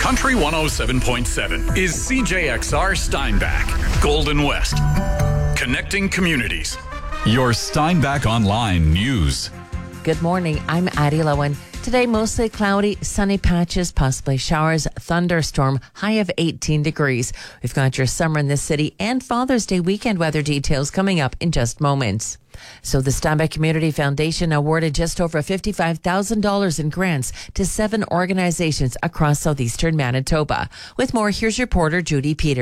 Country 107.7 is CJXR Steinbach, Golden West. Connecting communities. Your Steinbach Online News. Good morning. I'm Addie Lowen. Today, mostly cloudy, sunny patches, possibly showers, thunderstorm, high of 18 degrees. We've got your summer in the city and Father's Day weekend weather details coming up in just moments. So the Steinbach Community Foundation awarded just over $55,000 in grants to 7 organizations across southeastern Manitoba. With more, here's reporter Judy Peters.